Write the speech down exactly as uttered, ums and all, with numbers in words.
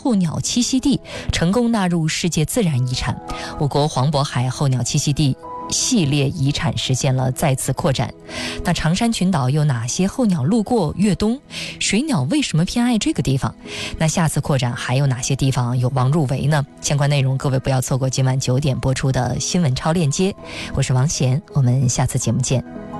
候鸟栖息地成功纳入世界自然遗产，我国黄渤海候鸟栖息地系列遗产实现了再次扩展。那长山群岛有哪些候鸟路过越冬？水鸟为什么偏爱这个地方？那下次扩展还有哪些地方有望入围呢？相关内容各位不要错过今晚九点播出的新闻超链接。我是王贤，我们下次节目见。